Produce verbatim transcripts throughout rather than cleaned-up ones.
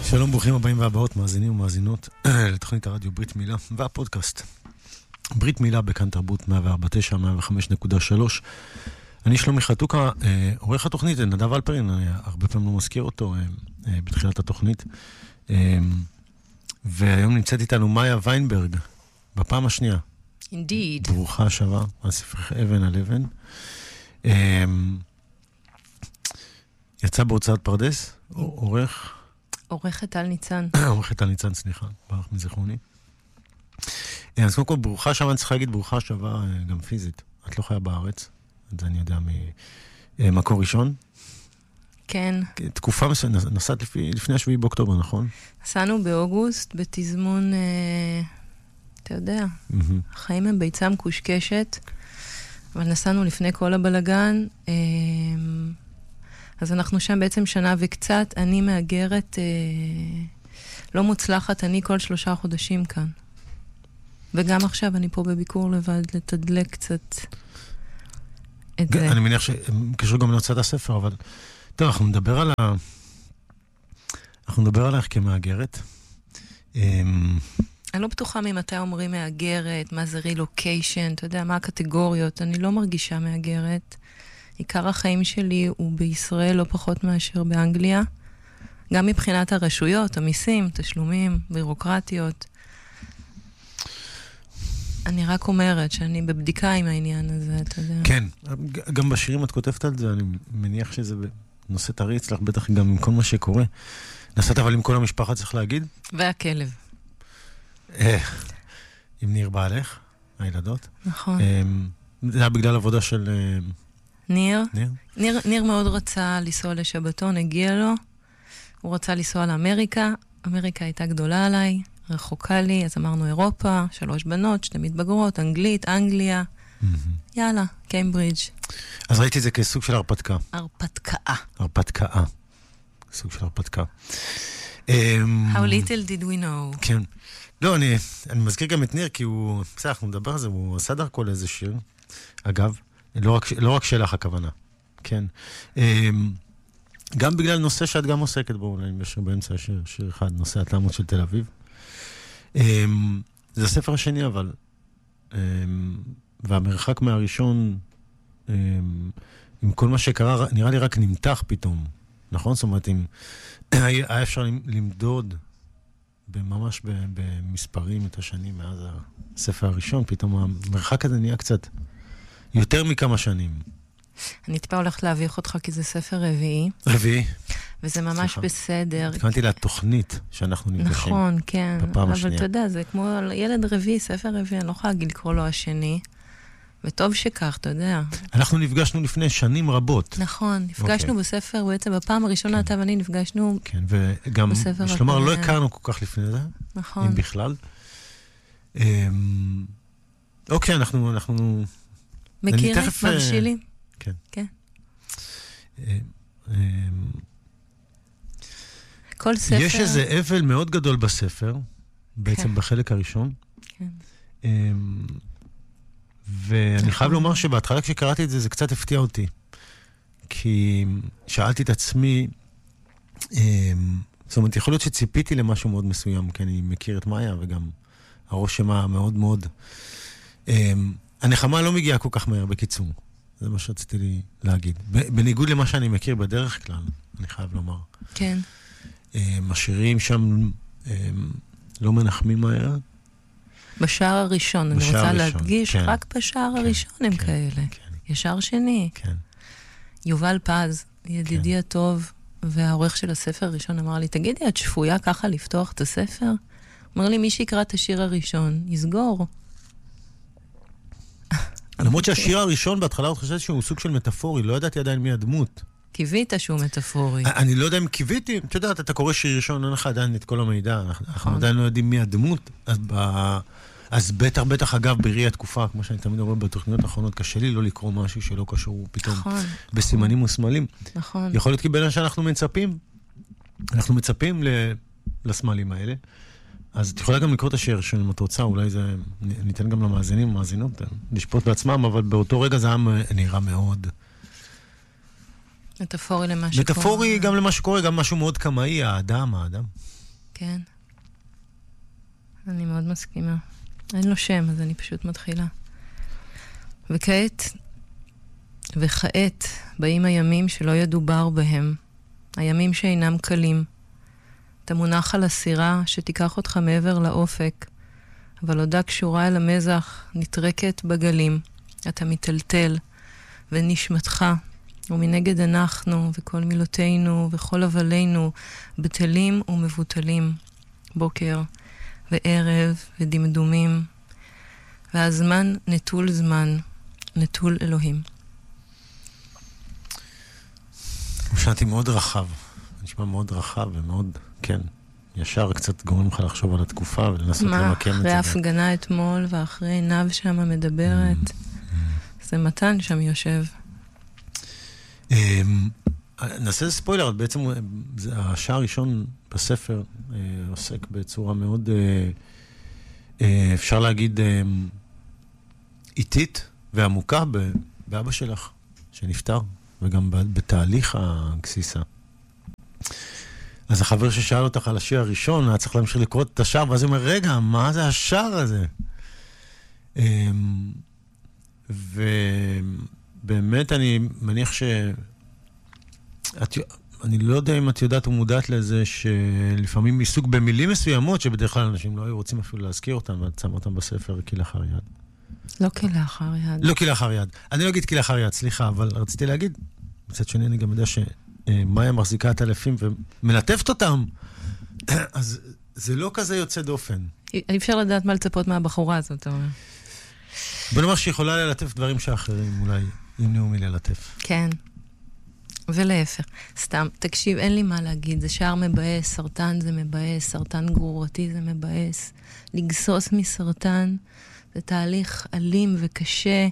שלום, ברוכים הבאים והבאות, מאזינים ומאזינות לתוכנית הרדיו ברית מילה והפודקאסט ברית מילה בכאן תרבות מאה וארבע נקודה תשע, מאה וחמש נקודה שלוש. אני שלומי חתוקה, עורך התוכנית, נדב אלפרין, אני הרבה פעמים לא מזכיר אותו בתחילת התוכנית. והיום נמצאת איתנו מאיה ויינברג, בפעם השנייה. Indeed. ברוכה השבה, על ספרך אבן על אבן. יצא בהוצאת פרדס, עורך... עורכת טל ניצן. עורכת טל ניצן, סליחה, ברח מזיכרוני. אז קודם כל, ברוכה השבה, אני צריכה להגיד ברוכה השבה גם פיזית. את לא חיה בארץ, את זה אני יודע ממקור ראשון. כן. תקופה מסוימת, נסעת לפי, לפני השביעי באוקטובר, נכון? נסענו באוגוסט, בתזמון, אה, אתה יודע, mm-hmm. החיים הם ביצה מקושקשת, אבל נסענו לפני כל הבלגן, אה, אז אנחנו שם בעצם שנה וקצת, אני מאגרת אה, לא מוצלחת, אני כל שלושה חודשים כאן. וגם עכשיו אני פה בביקור לבד, לתדלק קצת את זה. אני מניח שקשור גם להוצאת הספר, אבל... טוב, אנחנו נדבר על ה... אנחנו נדבר עליך כמאגרת. אני לא בטוחה ממתי אומרים מאגרת, מה זה רילוקיישן, אתה יודע, מה הקטגוריות. אני לא מרגישה מאגרת. עיקר החיים שלי הוא בישראל לא פחות מאשר באנגליה. גם מבחינת הרשויות, המיסים, תשלומים, בירוקרטיות. אני רק אומרת שאני בבדיקה עם העניין הזה, אתה יודע. כן, גם בשירים את כותבת על זה, אני מניח שזה... נושא טרי אצלך, בטח גם עם כל מה שקורה. נסעת אבל עם כל המשפחה, צריך להגיד? והכלב. עם ניר בעלך, הילדות. נכון. זה היה בגלל עבודה של... ניר? ניר? ניר, ניר מאוד רצה לנסוע לשבתון, הגיע לו. הוא רצה לנסוע לאמריקה. אמריקה הייתה גדולה עליי, רחוקה לי, אז אמרנו אירופה, שלוש בנות, שתי מתבגרות, אנגלית, אנגליה. יאללה, קיימברידג'. אז ראיתי את זה כסוג של הרפתקה. הרפתקה. הרפתקה. סוג של הרפתקה. How little did we know. כן. לא, אני, אני מזכיר גם את ניר, כי הוא, בסדר, אנחנו מדבר על זה, הוא עשה דרכו לאיזה שיר. אגב, לא רק, לא רק שלך הכוונה. כן. גם בגלל נושא שאת גם עוסקת בו, אולי בשיר באמצע השיר, שיר אחד, נושא התלמוד של תל אביב. זה הספר השני, אבל... והמרחק מהראשון, עם כל מה שקרה, נראה לי רק נמתח פתאום, נכון? זאת אומרת, אם היה אפשר למדוד ממש במספרים את השנים מאז הספר הראשון, פתאום המרחק הזה נהיה קצת יותר מכמה שנים. אני טיפה הולכת להביך אותך, כי זה ספר רביעי. רביעי. וזה ממש בסדר. התכוונתי לתוכנית שאנחנו נפגשים. נכון, כן. בפעם השנייה. אבל אתה יודע, זה כמו ילד רביעי, ספר רביעי, אני לא יכולה להגיד לקרוא לו השני. וטוב שכך, אתה יודע. אנחנו נפגשנו לפני שנים רבות. נכון, נפגשנו okay. בספר, בעצם בפעם הראשונה אתה ואני נפגשנו כן, וגם, בספר. שלומר, לא הכרנו כל כך לפני זה. נכון. אם בכלל. אוקיי, אנחנו... אנחנו מכירים? מרשי לי? כן. כן. כל ספר... יש איזה אבל מאוד גדול בספר, בעצם בחלק הראשון. כן. ואני חייב לומר שבהתחלה כשקראתי את זה, זה קצת הפתיע אותי. כי שאלתי את עצמי, זאת אומרת, יכול להיות שציפיתי למשהו מאוד מסוים, כי אני מכיר את מאיה, וגם הרושם המאוד מאוד... הנחמה לא מגיעה כל כך מהר, בקיצור. זה מה שרציתי לי להגיד. בניגוד למה שאני מכיר בדרך כלל, אני חייב לומר. כן. השירים שם לא מנחמים מהר. בשער הראשון, אני רוצה להדגיש, רק בשער הראשון הם כאלה. ישר שני. יובל פז, ידידי הטוב, והעורך של הספר הראשון אמר לי, תגידי, את שפויה ככה לפתוח את הספר? אמר לי, מי שיקרא את השיר הראשון, יסגור. למרות שהשיר הראשון בהתחלה עוד חשבתי שהוא סוג של מטאפורי, לא ידעתי עדיין מי הדמות. קיווית שהוא מטאפורי. אני לא יודע אם קיוויתי, אתה יודעת, אתה קורא שיר ראשון, אין לך עדיין את כל המידע, אנחנו עדיין לא יודעים מי הדמות, אז בטח, בטח אגב, בראי התקופה, כמו שאני תמיד אומר בתוכניות האחרונות, קשה לי לא לקרוא משהו שלא קשור פתאום בסימנים וסמלים. נכון. יכול להיות כי בין שאנחנו מצפים, אנחנו מצפים לסמלים האלה, אז את יכולה גם לקרוא את השיר אם את רוצה, אולי זה, ניתן גם למאזינים, מאזינות, לשפוט בעצמם, אבל באותו רגע זה היה נראה מאוד... מטאפורי למה שקורה. מטאפורי גם למה שקורה, גם משהו מאוד קמאי, האדם, האדם. כן. אני מאוד מסכימה. אין לו שם, אז אני פשוט מתחילה. וכעת, וכעת, באים הימים שלא ידובר בהם. הימים שאינם קלים. אתה מונח על הסירה שתיקח אותך מעבר לאופק, אבל עודה קשורה אל המזח, נטרקת בגלים. אתה מטלטל, ונשמתך, ומנגד אנחנו, וכל מילותינו, וכל הבלינו, בטלים ומבוטלים. בוקר, וערב, ודמדומים. והזמן נטול זמן, נטול אלוהים. משעתי מאוד רחב. נשמע מאוד רחב ומאוד, כן, ישר קצת גורם לך לחשוב על התקופה ולנסות למקם את זה. מה, אחרי ההפגנה אתמול ואחרי עיניו שם מדברת, זה מתן שם יושב. נעשה ספוילר, בעצם השער הראשון בספר עוסק בצורה מאוד, אפשר להגיד, איטית ועמוקה באבא שלך, שנפטר, וגם בתהליך הגסיסה. אז החבר ששאל אותך על השיר הראשון, היה צריך להמשיך לקרוא את השער, ואז הוא אומר, רגע, מה זה השער הזה? ובאמת אני מניח ש... אני לא יודע אם את יודעת ומודעת לזה שלפעמים מסוג במילים מסוימות, שבדרך כלל אנשים לא היו רוצים אפילו להזכיר אותם, ואת שמה אותם בספר כלאחר יד. לא כלאחר יד. לא כלאחר יד. אני לא אגיד כלאחר יד, סליחה, אבל רציתי להגיד, מצד שני אני גם יודע שמאיה מחזיקה את אלפים ומלטפת אותם, אז זה לא כזה יוצא דופן. אי אפשר לדעת מה לצפות מהבחורה הזאת, אתה אומר. בוא נאמר שיכולה ללטף דברים שאחרים, אולי ימנעו מללטף. כן. ולהפך. סתם, תקשיב, אין לי מה להגיד. זה שער מבאס, סרטן זה מבאס, סרטן גרורתי זה מבאס. לגסוס מסרטן זה תהליך אלים וקשה,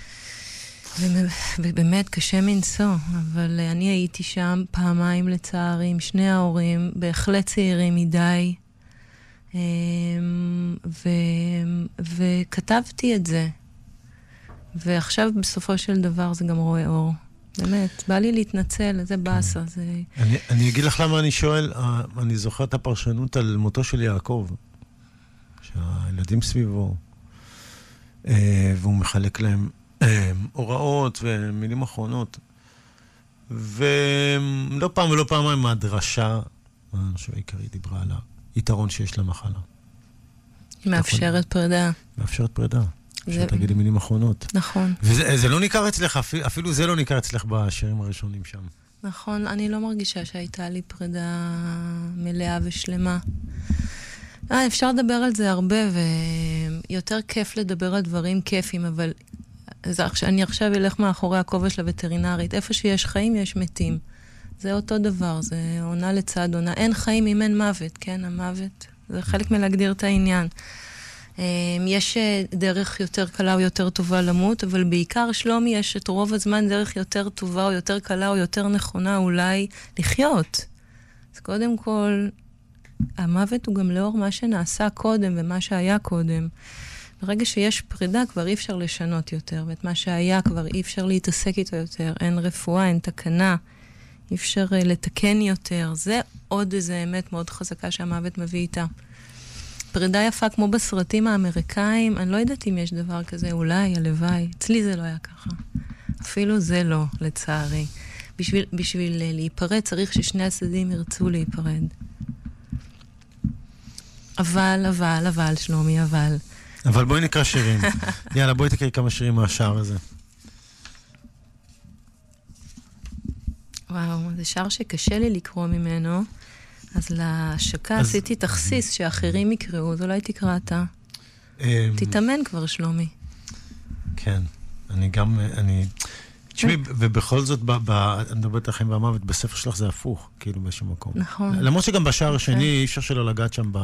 ובאמת קשה מנסוע. אבל אני הייתי שם פעמיים לצערי, עם שני ההורים, בהחלט צעירים מדי, ו... וכתבתי את זה. ועכשיו בסופו של דבר זה גם רואה אור. באמת, בא לי להתנצל, זה באסה. זה... אני, אני אגיד לך למה אני שואל, אני זוכר את הפרשנות על מותו של יעקב, שהילדים סביבו, והוא מחלק להם הוראות ומילים אחרונות, ולא פעם ולא פעמיים הדרשה, אני חושב העיקרי דיברה על היתרון שיש למחלה. היא מאפשרת פרידה. מאפשרת פרידה. שתגיד לי מילים אחרונות. נכון. וזה לא ניכר אצלך, אפילו זה לא ניכר אצלך בשירים הראשונים שם. נכון, אני לא מרגישה שהייתה לי פרידה מלאה ושלמה. אה, אפשר לדבר על זה הרבה, ויותר כיף לדבר על דברים כיפים, אבל אני עכשיו אלך מאחורי הכובע של הווטרינרית. איפה שיש חיים, יש מתים. זה אותו דבר, זה עונה לצד עונה. אין חיים אם אין מוות, כן? המוות. זה חלק מלהגדיר את העניין. יש דרך יותר קלה או יותר טובה למות, אבל בעיקר שלומי יש את רוב הזמן דרך יותר טובה או יותר קלה או יותר נכונה אולי לחיות. אז קודם כל, המוות הוא גם לאור מה שנעשה קודם ומה שהיה קודם. ברגע שיש פרידה כבר אי אפשר לשנות יותר, ואת מה שהיה כבר אי אפשר להתעסק איתו יותר. אין רפואה, אין תקנה, אי אפשר לתקן יותר. זה עוד איזו אמת מאוד חזקה שהמוות מביא איתה. פרידה יפה כמו בסרטים האמריקאים, אני לא יודעת אם יש דבר כזה, אולי, הלוואי. אצלי זה לא היה ככה. אפילו זה לא, לצערי. בשביל, בשביל להיפרד צריך ששני הצדדים ירצו להיפרד. אבל, אבל, אבל, שלומי, אבל. אבל בואי נקרא שירים. יאללה, בואי תקראי כמה שירים מהשער הזה. וואו, זה שער שקשה לי לקרוא ממנו. אז להשקה אז... עשיתי תכסיס שאחרים יקראו, אז אולי תקרא אתה. תתאמן כבר, שלומי. כן, אני גם, אני... תשמעי, ובכל זאת, אני מדברת על החיים והמוות, בספר שלך זה הפוך, כאילו באיזשהו מקום. נכון. למרות שגם בשער השני, אי אפשר שלא לגעת שם ב...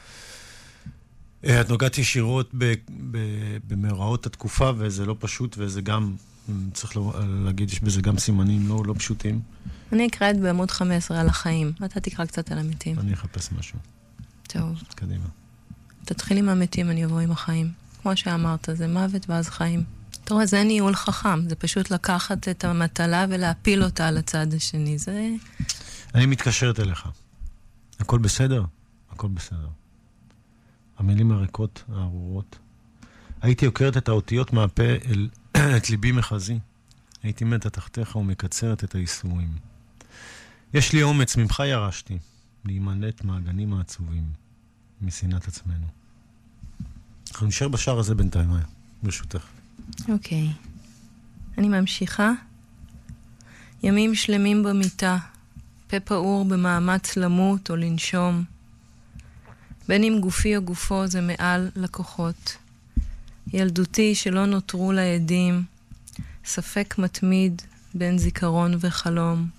את נוגעת ישירות במאורעות התקופה, וזה לא פשוט, וזה גם, צריך להגיד, יש בזה גם סימנים לא פשוטים. אני אקרא את בעמוד חמש עשרה על החיים. אתה תקרא קצת על המתים. אני אחפש משהו. טוב. קדימה. תתחיל עם המתים, אני אבוא עם החיים. כמו שאמרת, זה מוות ואז חיים. תראה, זה ניהול חכם. זה פשוט לקחת את המטלה ולהפיל אותה על הצד השני. זה... אני מתקשרת אליך. הכל בסדר? הכל בסדר. המילים הריקות, הארורות. הייתי עוקרת את האותיות מהפה אל את ליבי מחזי. הייתי מתה תחתיך ומקצרת את האיסורים. יש לי אומץ, ממך ירשתי, להימלט מהגנים העצובים, משנאת עצמנו. אנחנו נשאר בשער הזה בינתיים, היה, ברשותך. אוקיי. אני ממשיכה. ימים שלמים במיטה, פה פעור במאמץ למות או לנשום. בין אם גופי או גופו זה מעל לקוחות. ילדותי שלא נותרו לעדים, ספק מתמיד בין זיכרון וחלום.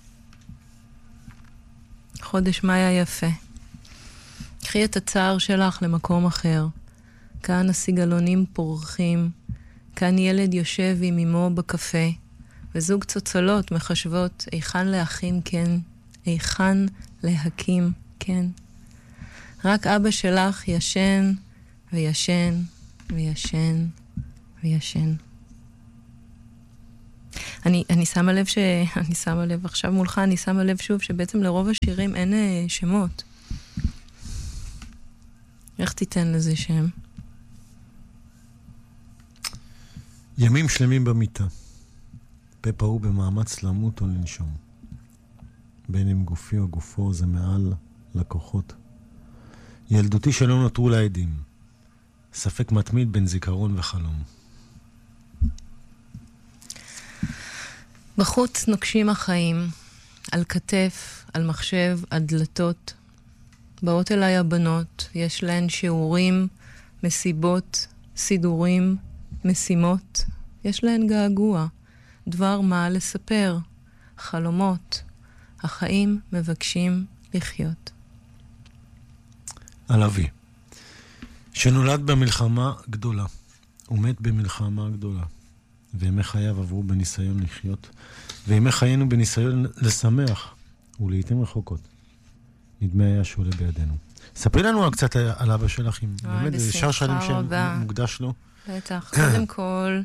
חודש מאי היפה. קחי את הצער שלך למקום אחר. כאן הסיגלונים פורחים, כאן ילד יושב עם אמו בקפה, וזוג צוצלות מחשבות איכן להכים כן, איכן להקים כן. רק אבא שלך ישן וישן וישן וישן. אני, אני שמה לב ש... אני שמה לב עכשיו מולך, אני שמה לב שוב שבעצם לרוב השירים אין שמות. איך תיתן לזה שם? ימים שלמים במיטה. פה פעור במאמץ למות או לנשום. בין אם גופי או גופו זה מעל לקוחות. ילדותי שלא נותרו לעדים. ספק מתמיד בין זיכרון וחלום. בחוץ נוקשים החיים, על כתף, על מחשב, על דלתות. באות אליי הבנות, יש להן שיעורים, מסיבות, סידורים, משימות. יש להן געגוע, דבר מה לספר, חלומות. החיים מבקשים לחיות. על אבי, שנולד במלחמה גדולה, ומת במלחמה גדולה, וימי חייו עברו בניסיון לחיות, וימי חיינו בניסיון לשמח, ולעיתים רחוקות. נדמה היה שעולה בידינו. ספרי לנו קצת על אבא שלך, אם באמת זה שער שלם שמוקדש לו. בטח, קודם כל,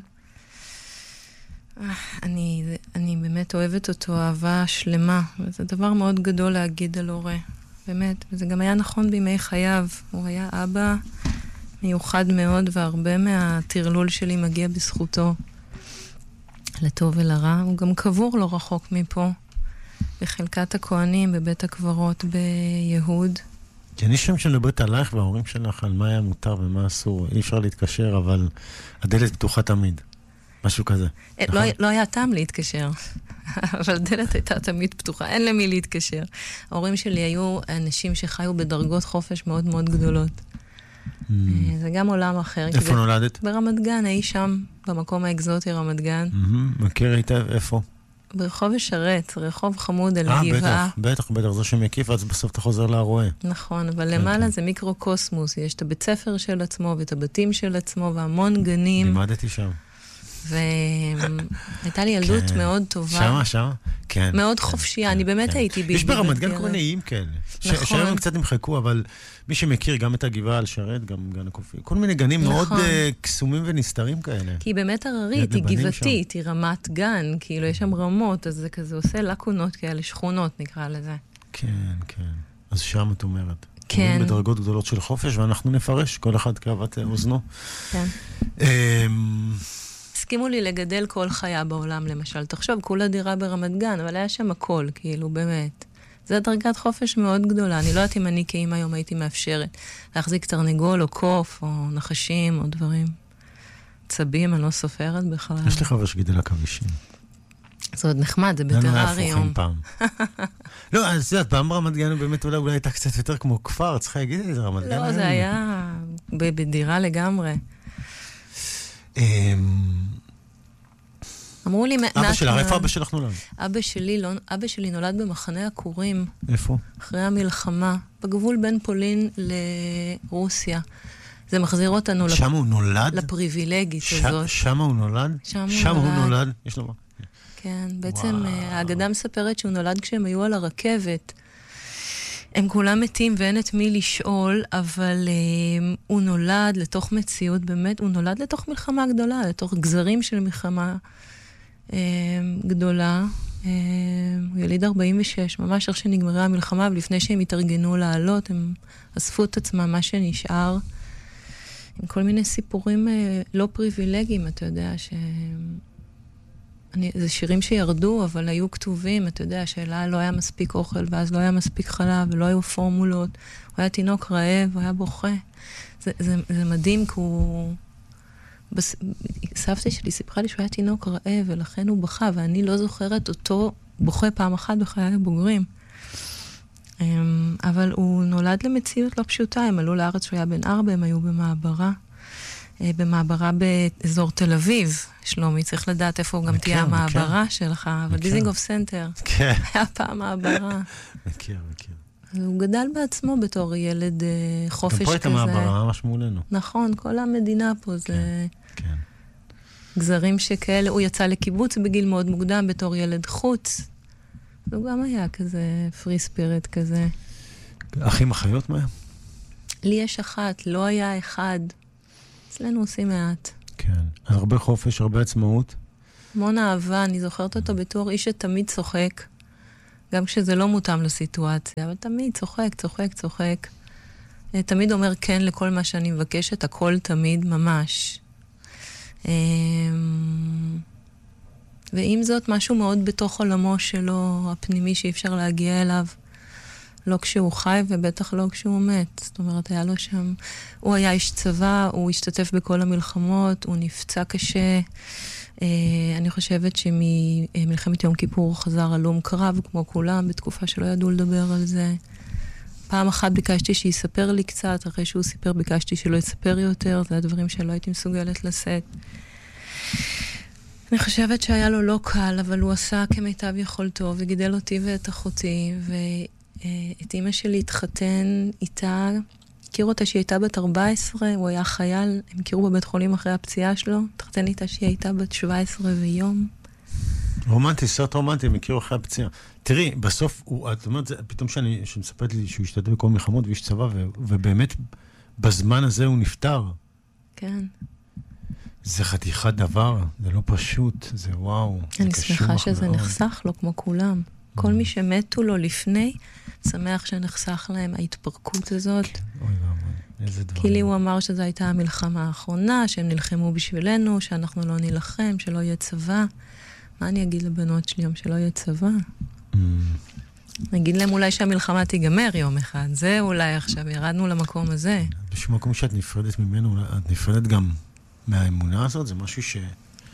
אני, אני באמת אוהבת אותו אהבה שלמה, וזה דבר מאוד גדול להגיד על הורה, באמת, וזה גם היה נכון בימי חייו. הוא היה אבא מיוחד מאוד, והרבה מהתרלול שלי מגיע בזכותו, לטוב ולרע. הוא גם קבור לא רחוק מפה, בחלקת הכהנים, בבית הקברות ביהוד. כי אני שם שמדברת עלייך וההורים שלך, על מה היה מותר ומה אסור. אי אפשר להתקשר, אבל הדלת פתוחה תמיד. משהו כזה. לא, לא היה טעם להתקשר, אבל הדלת הייתה תמיד פתוחה. אין למי להתקשר. ההורים שלי היו אנשים שחיו בדרגות חופש מאוד מאוד גדולות. Mm. זה גם עולם אחר. איפה נולדת? ברמת גן, אי שם, במקום האקזוטי רמת גן. Mm-hmm. מכיר היטב, איפה? ברחוב השרת, רחוב חמוד על הגבעה. אה, בטח, בטח, בטח, זו שמקיף, אז בסוף אתה חוזר להרואה. נכון, אבל למעלה זה מיקרו-קוסמוס, יש את הבית ספר של עצמו, ואת הבתים של עצמו, והמון גנים. לימדתי שם. והייתה לי ילדות מאוד טובה. שמה, שמה? כן. מאוד חופשייה, אני באמת הייתי בלתי. יש ברמת גן כל מיני איים כאלה. נכון. שהיום קצת נמחקו, אבל מי שמכיר גם את הגבעה על שרת, גם גן הקופי, כל מיני גנים מאוד קסומים ונסתרים כאלה. כי היא באמת הררית, היא גבעתית, היא רמת גן, כאילו יש שם רמות, אז זה כזה עושה לקונות כאלה, שכונות נקרא לזה. כן, כן. אז שם את אומרת. כן. בדרגות גדולות של חופש, ואנחנו נפרש, כל אחד כאוות אוזנו. כן. הסכימו לי לגדל כל חיה בעולם, למשל. תחשוב, כולה דירה ברמת גן, אבל היה שם הכל, כאילו, באמת. זו דרגת חופש מאוד גדולה. אני לא יודעת אם אני כאמא היום הייתי מאפשרת להחזיק תרנגול או קוף או נחשים או דברים. צבים, אני לא סופרת בכלל. יש לך חבר שגידל עכבישים. זה עוד נחמד, זה בטרריום. פעם. לא, אז יודעת, פעם ברמת גן באמת אולי הייתה קצת יותר כמו כפר, צריכה להגיד את זה, רמת גן. לא, זה היה בדירה לגמרי. אמרו לי... אבא שלך, איפה אבא שלך נולד? אבא שלי, לא, אבא שלי נולד במחנה הכורים. איפה? אחרי המלחמה, בגבול בין פולין לרוסיה. זה מחזיר אותנו... שם הוא נולד? לפריבילגית הזאת. שם הוא נולד? שם הוא נולד? יש לו מה? כן, בעצם האגדה מספרת שהוא נולד כשהם היו על הרכבת. הם כולם מתים ואין את מי לשאול, אבל um, הוא נולד לתוך מציאות, באמת, הוא נולד לתוך מלחמה גדולה, לתוך גזרים של מלחמה um, גדולה. Um, הוא יליד ארבעים ושש, ממש איך שנגמרה המלחמה, ולפני שהם התארגנו לעלות, הם אספו את עצמם מה שנשאר, עם כל מיני סיפורים לא פריבילגיים, אתה יודע, ש... אני, זה שירים שירדו, אבל היו כתובים, אתה יודע, שאלה לא היה מספיק אוכל, ואז לא היה מספיק חלב, ולא היו פורמולות, הוא היה תינוק רעב, הוא היה בוכה. זה, זה, זה מדהים, כי הוא... בס... סבתא שלי סיפרה לי שהוא היה תינוק רעב, ולכן הוא בכה, ואני לא זוכרת אותו בוכה פעם אחת בחיי הבוגרים. אבל הוא נולד למציאות לא פשוטה, הם עלו לארץ שהוא היה בן ארבע, הם היו במעברה, במעברה באזור תל אביב, שלומי, צריך לדעת איפה גם תהיה המעברה שלך, אבל דיזינגוף סנטר, היה פעם מעברה. מכיר, מכיר. הוא גדל בעצמו בתור ילד חופש כזה. גם פה את המעברה, ממש מולנו. נכון, כל המדינה פה זה... כן. גזרים שכאלה, הוא יצא לקיבוץ בגיל מאוד מוקדם בתור ילד חוץ. הוא גם היה כזה פרי ספירט כזה. אחים אחיות מה? לי יש אחת, לא היה אחד. אצלנו עושים מעט. כן, הרבה חופש, הרבה עצמאות. המון אהבה, אני זוכרת אותו בתור איש שתמיד צוחק, גם כשזה לא מותאם לסיטואציה, אבל תמיד צוחק, צוחק, צוחק. תמיד אומר כן לכל מה שאני מבקשת, הכל תמיד ממש. ועם זאת, משהו מאוד בתוך עולמו שלו, הפנימי שאי אפשר להגיע אליו, לא כשהוא חי ובטח לא כשהוא מת. זאת אומרת, היה לו שם... הוא היה איש צבא, הוא השתתף בכל המלחמות, הוא נפצע קשה. אני חושבת שממלחמת יום כיפור הוא חזר הלום קרב, כמו כולם, בתקופה שלא ידעו לדבר על זה. פעם אחת ביקשתי שיספר לי קצת, אחרי שהוא סיפר ביקשתי שלא יספר יותר, זה הדברים שלא הייתי מסוגלת לשאת. אני חושבת שהיה לו לא קל, אבל הוא עשה כמיטב יכולתו, וגידל אותי ואת אחותי, ואת אמא שלי התחתן איתה, הכיר אותה שהיא הייתה בת ארבע עשרה, הוא היה חייל, הם הכירו בבית חולים אחרי הפציעה שלו, התחתן איתה שהיא הייתה בת שבע עשרה ויום. רומנטי, סרט רומנטי, הם הכירו אחרי הפציעה. תראי, בסוף, הוא, את אומרת, פתאום שאני, שמספרת לי שהוא השתתף בכל מלחמות ואיש צבא, ו, ובאמת בזמן הזה הוא נפטר. כן. זה חתיכת דבר, זה לא פשוט, זה וואו. אני שמחה שזה מאוד. נחסך לו כמו כולם. Mm. כל מי שמתו לו לפני, שמח שנחסך להם ההתפרקות הזאת. כן, אוי ואבוי, איזה דבר. כי לי הוא אמר שזו הייתה המלחמה האחרונה, שהם נלחמו בשבילנו, שאנחנו לא נלחם, שלא יהיה צבא. מה אני אגיד לבנות שלי יום שלא יהיה צבא? Mm. נגיד להם אולי שהמלחמה תיגמר יום אחד. זה אולי עכשיו, ירדנו למקום הזה. בשביל מקום שאת נפרדת ממנו, את נפרדת גם מהאמונה הזאת, זה משהו ש...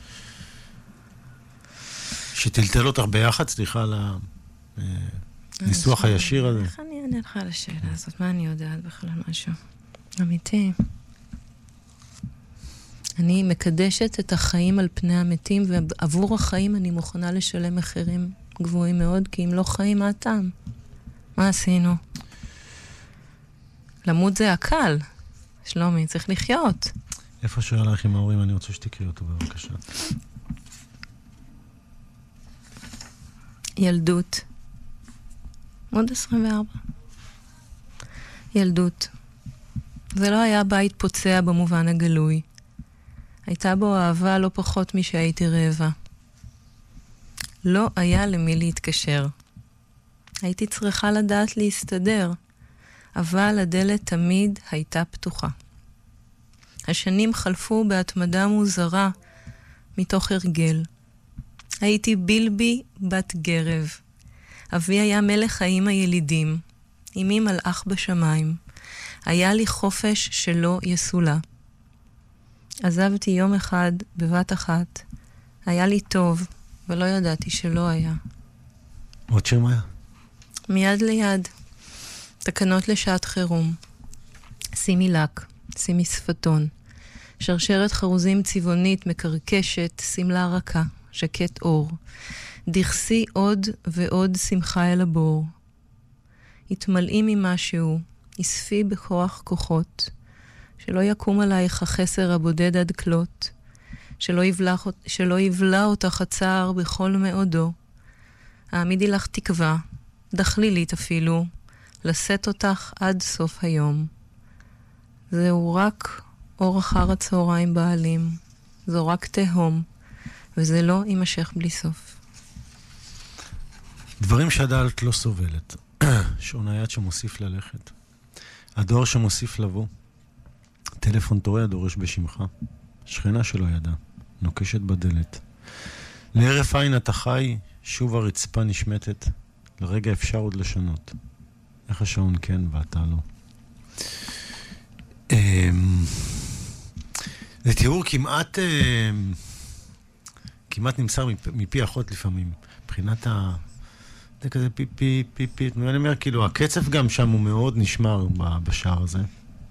שטלטל אותך ביחד, סליחה על הניסוח הישיר הזה. איך אני אענה לך על השאלה הזאת? מה אני יודעת בכלל משהו? אמיתי. אני מקדשת את החיים על פני המתים, ועבור החיים אני מוכנה לשלם מחירים גבוהים מאוד, כי אם לא חיים, מה הטעם? מה עשינו? למות זה הקל. שלומי, צריך לחיות. איפה שואל לך עם ההורים? אני רוצה שתקריא אותו, בבקשה. ילדות. עוד עשרים וארבע. ילדות. זה לא היה בית פוצע במובן הגלוי. הייתה בו אהבה לא פחות משהייתי רעבה. לא היה למי להתקשר. הייתי צריכה לדעת להסתדר, אבל הדלת תמיד הייתה פתוחה. השנים חלפו בהתמדה מוזרה מתוך הרגל. הייתי בילבי בת גרב. אבי היה מלך חיים הילידים. אמי מלאך בשמיים. היה לי חופש שלא יסולה. עזבתי יום אחד בבת אחת. היה לי טוב, ולא ידעתי שלא היה. עוד שם היה? מיד ליד. תקנות לשעת חירום. שימי לק, שימי שפתון. שרשרת חרוזים צבעונית מקרקשת, סמלה רכה, שקט אור. דכסי עוד ועוד שמחה אל הבור. התמלאי ממשהו, אספי בכוח כוחות. שלא יקום עלייך החסר הבודד עד כלות, שלא יבלע, שלא יבלע אותך הצער בכל מאודו. העמידי לך תקווה, דחלילית אפילו, לשאת אותך עד סוף היום. זהו רק אור אחר הצהריים בעלים, זו רק תהום, וזה לא יימשך בלי סוף. דברים שהדעת לא סובלת. שעון היד שמוסיף ללכת. הדור שמוסיף לבוא. טלפון תורי הדורש בשמך. שכנה שלא ידע. נוקשת בדלת. לערף עין אתה חי, שוב הרצפה נשמטת. לרגע אפשר עוד לשנות. איך השעון כן ואתה לא. זה תיאור כמעט כמעט נמסר מפי אחות לפעמים. מבחינת ה... זה כזה פי פי פי פי. אני אומר, כאילו, הקצב גם שם הוא מאוד נשמר בשער הזה.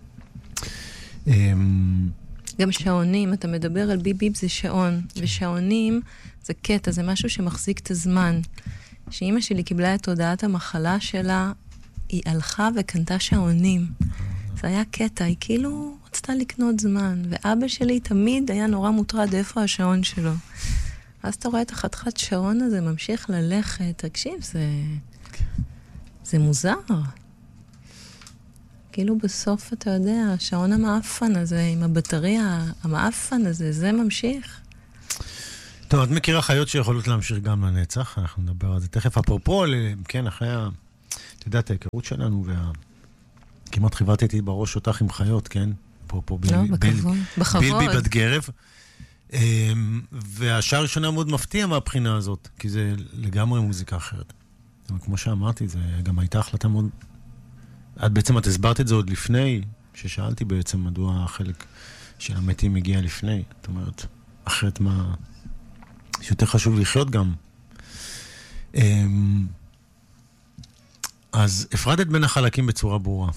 גם שעונים, אתה מדבר על ביב ביב זה שעון, ושעונים זה קטע, זה משהו שמחזיק את הזמן. שאמא שלי קיבלה את הודעת המחלה שלה, היא הלכה וקנתה שעונים. זה היה קטע, היא כאילו רצתה לקנות זמן, ואבא שלי תמיד היה נורא מוטרד איפה השעון שלו. אז אתה רואה את החתיכת שעון הזה ממשיך ללכת, תקשיב, זה... זה מוזר. כאילו בסוף אתה יודע, השעון המאפן הזה, עם הבטריה המאפן הזה, זה ממשיך. טוב, את מכירה חיות שיכולות להמשיך גם לנצח, אנחנו נדבר על זה תכף. אפרופו, כן, אחרי ה... אתה יודע, את ההיכרות שלנו, וה... כמעט חיברתי איתי בראש אותך עם חיות, כן? אפרופו לא, ב... בכבוד. ב... בכבוד. בלבי בת גרב. והשעה הראשונה מאוד מפתיע מהבחינה הזאת, כי זה לגמרי מוזיקה אחרת. כמו שאמרתי, זה גם הייתה החלטה מאוד... את בעצם, את הסברת את זה עוד לפני, ששאלתי בעצם מדוע החלק של המתים מגיע לפני. זאת אומרת, אחרת מה... שיותר חשוב לחיות גם. אז הפרדת בין החלקים בצורה ברורה.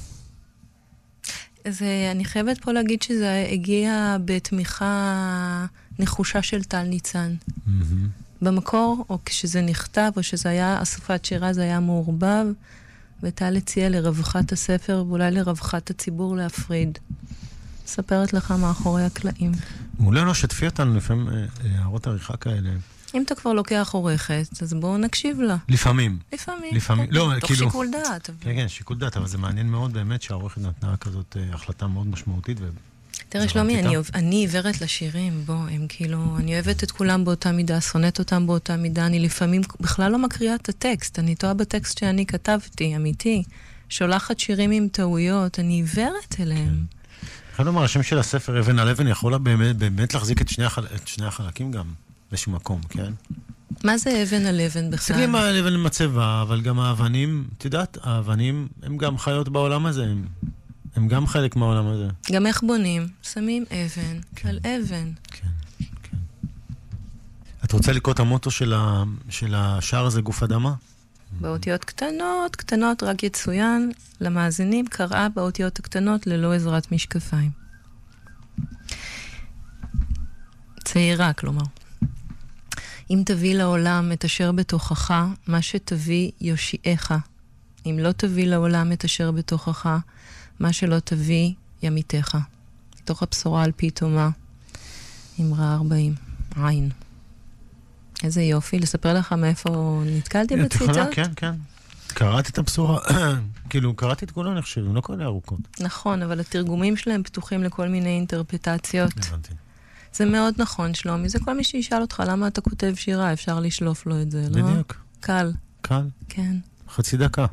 זה, אני חייבת פה להגיד שזה הגיע בתמיכה נחושה של טל ניצן. Mm-hmm. במקור, או כשזה נכתב, או שזה היה אסופת שירה, זה היה מעורבב, וטל הציע לרווחת הספר, ואולי לרווחת הציבור להפריד. מספרת לך מאחורי הקלעים. מעולה, לא שתפי אותנו לפעמים הערות עריכה כאלה. אם אתה כבר לוקח עורכת, אז בואו נקשיב לה. לפעמים. לפעמים. לפעמים. לא, תוך כאילו... שיקול דעת. כן, כן, שיקול דעת, אבל זה מעניין מאוד באמת שהעורכת נתנה כזאת החלטה מאוד משמעותית. ו... תראה, שלומי, אני, אני עיוורת לשירים, בוא, הם כאילו, אני אוהבת את כולם באותה מידה, שונאת אותם באותה מידה, אני לפעמים בכלל לא מקריאה את הטקסט, אני טועה בטקסט שאני כתבתי, אמיתי, שולחת שירים עם טעויות, אני עיוורת אליהם. כן. יכול לומר, השם של הספר, אבן על אבן, יכולה באמת, באמת להחזיק את שני, החל... את שני החלקים גם. באיזשהו מקום, כן? מה זה אבן על אבן בכלל? מסתכלים על אבן מצבה, אבל גם האבנים, את יודעת, האבנים הם גם חיות בעולם הזה, הם, הם גם חלק מהעולם הזה. גם איך בונים? שמים אבן כן. על אבן. כן, כן. את רוצה לקרוא את המוטו של, ה, של השער הזה, גוף אדמה? באותיות קטנות, קטנות רק יצוין, למאזינים קראה באותיות הקטנות ללא עזרת משקפיים. צעירה, כלומר. אם תביא לעולם את אשר בתוכך, מה שתביא יושיעך. אם לא תביא לעולם את אשר בתוכך, מה שלא תביא ימיתך. מתוך הבשורה על פי תומה, אמרה ארבעים, עין. איזה יופי, לספר לך מאיפה נתקלתי בציטוט? כן, כן. קראתי את הבשורה, כאילו, קראתי את כל הנחשבים, לא כל הארוכות. נכון, אבל התרגומים שלהם פתוחים לכל מיני אינטרפטציות. הבנתי. זה מאוד נכון, שלומי. זה כל מי שישאל אותך, למה אתה כותב שירה? אפשר לשלוף לו את זה, לא? בדיוק. קל. קל? כן. חצי דקה.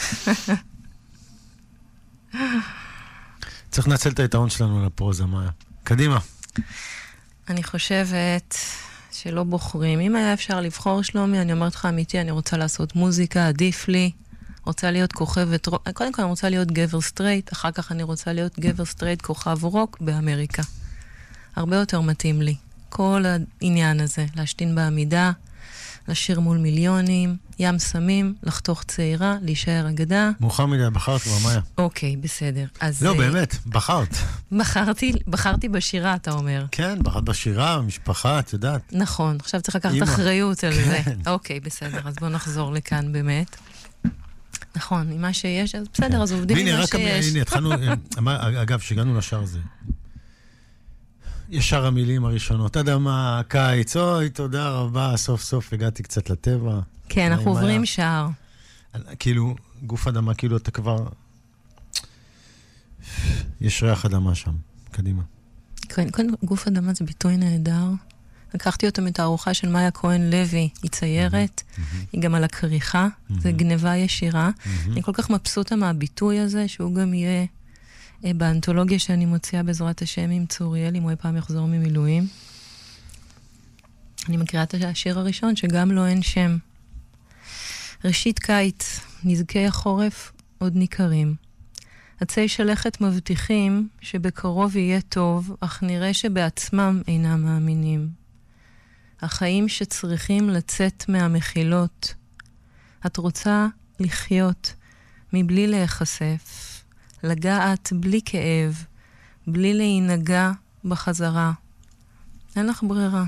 צריך לנצל את היתרון שלנו לפרוזה, מאיה. קדימה. אני חושבת שלא בוחרים. אם היה אפשר לבחור, שלומי, אני אומרת לך אמיתי, אני רוצה לעשות מוזיקה, עדיף לי. רוצה להיות כוכבת, קודם כל אני רוצה להיות גבר סטרייט, אחר כך אני רוצה להיות גבר סטרייט כוכב רוק באמריקה. הרבה יותר מתאים לי. כל העניין הזה, להשתין בעמידה, לשיר מול מיליונים, ים סמים, לחתוך צעירה, להישאר אגדה. מאוחר מדי, בחרת כבר, מאיה. אוקיי, בסדר. אז לא, באמת, בחרת. בחרתי, בחרתי בשירה, אתה אומר. כן, בחרת בשירה, משפחה, את יודעת. נכון, עכשיו צריך לקחת אחריות על זה. אוקיי, בסדר, אז בואו נחזור לכאן באמת. נכון, עם מה שיש, אז בסדר, אז עובדים עם מה שיש. הנה, התחלנו, אגב, שהגענו לשער הזה. ישר המילים הראשונות, אדמה, קיץ, אוי, תודה רבה, סוף סוף הגעתי קצת לטבע. כן, אנחנו עוברים שער. כאילו, גוף אדמה, כאילו אתה כבר... יש ריח אדמה שם, קדימה. כן, גוף אדמה זה ביטוי נהדר. לקחתי אותו מתערוכה של מאיה כהן לוי, היא ציירת, Mm-hmm. היא גם על הכריכה, mm-hmm. זה גניבה ישירה. Mm-hmm. אני כל כך מבסוטה מהביטוי הזה, שהוא גם יהיה אה, באנתולוגיה שאני מוציאה בעזרת השם עם צוריאל, אם הוא אי פעם יחזור ממילואים. אני מקריאה את השיר הראשון, שגם לא אין שם. ראשית קיץ, נזקי החורף עוד ניכרים. עצי שלכת מבטיחים שבקרוב יהיה טוב, אך נראה שבעצמם אינם מאמינים. החיים שצריכים לצאת מהמחילות. את רוצה לחיות מבלי להיחשף, לגעת בלי כאב, בלי להינגע בחזרה. אין לך ברירה.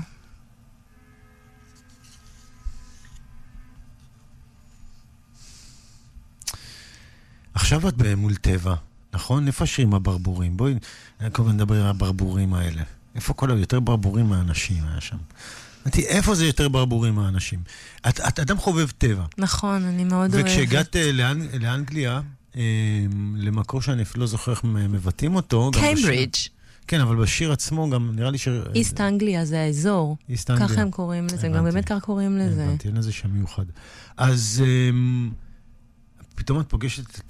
עכשיו את מול טבע, נכון? איפה השירים הברבורים? בואי, כל הזמן נדבר על הברבורים האלה. איפה כל היותר ברבורים מהאנשים היה שם? אמרתי, איפה זה יותר ברבורים מהאנשים? את, את אדם חובב טבע. נכון, אני מאוד אוהבת. וכשהגעת לאנג, לאנגליה, אה, למקור שאני אפילו לא זוכר איך מבטאים אותו. קיימברידג'. כן, אבל בשיר עצמו גם נראה לי ש... איסט אנגליה זה האזור. איסט אנגליה. ככה הם קוראים לזה, גם באמת ככה קוראים לזה. הבנתי, אין לזה שם מיוחד. אז... פתאום את פוגשת את